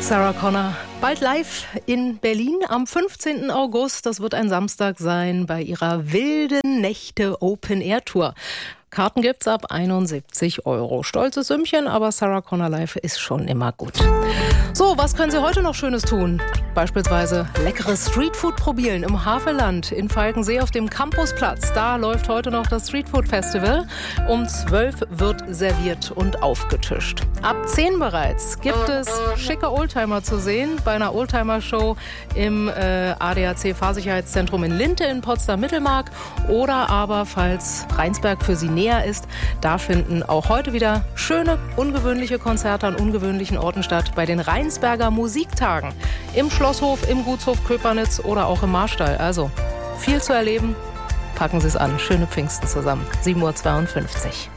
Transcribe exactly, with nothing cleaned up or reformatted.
Sarah Connor. Bald live in Berlin am fünfzehnten August. Das wird ein Samstag sein bei ihrer Wilden Nächte Open Air Tour. Karten gibt's ab einundsiebzig Euro. Stolzes Sümmchen, aber Sarah Connor live ist schon immer gut. So, was können Sie heute noch Schönes tun? Beispielsweise leckeres Streetfood probieren im Havelland in Falkensee auf dem Campusplatz. Da läuft heute noch das Streetfood Festival. Um zwölf wird serviert und aufgetischt. Ab zehn bereits gibt es schicke Oldtimer zu sehen bei einer Oldtimer-Show im äh, A D A C-Fahrsicherheitszentrum in Linte in Potsdam-Mittelmark. Oder aber, falls Rheinsberg für Sie näher ist, da finden auch heute wieder schöne, ungewöhnliche Konzerte an ungewöhnlichen Orten statt. Bei den Rheinsberger Musiktagen im Schlosshof, im Gutshof Köpernitz oder auch im Marstall. Also viel zu erleben. Packen Sie es an. Schöne Pfingsten zusammen. sieben Uhr zweiundfünfzig.